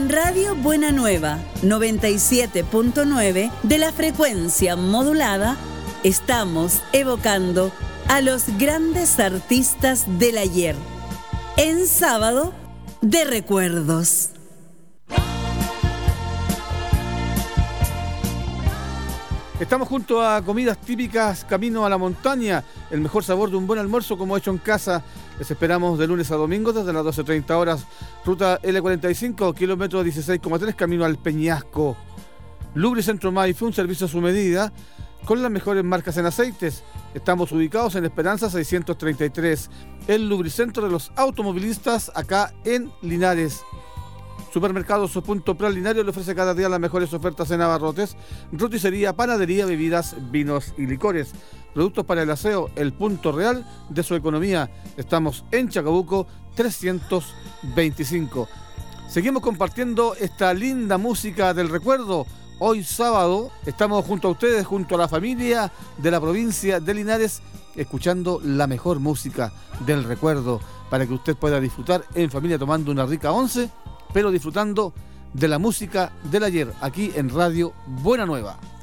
En Radio Buena Nueva 97.9 de la frecuencia modulada estamos evocando a los grandes artistas del ayer en Sábado de Recuerdos. Estamos junto a comidas típicas Camino a la Montaña, el mejor sabor de un buen almuerzo como hecho en casa. Les esperamos de lunes a domingo desde las 12:30 horas. Ruta L45, kilómetro 16,3, camino al Peñasco. Lubricentro Maife, un servicio a su medida con las mejores marcas en aceites. Estamos ubicados en Esperanza 633, el lubricentro de los automovilistas acá en Linares. Supermercados Punto Pral Linares le ofrece cada día las mejores ofertas en abarrotes, roticería, panadería, bebidas, vinos y licores. Productos para el aseo, el punto real de su economía. Estamos en Chacabuco 325. Seguimos compartiendo esta linda música del recuerdo. Hoy sábado estamos junto a ustedes, junto a la familia de la provincia de Linares, escuchando la mejor música del recuerdo para que usted pueda disfrutar en familia tomando una rica once, pero disfrutando de la música del ayer, aquí en Radio Buena Nueva.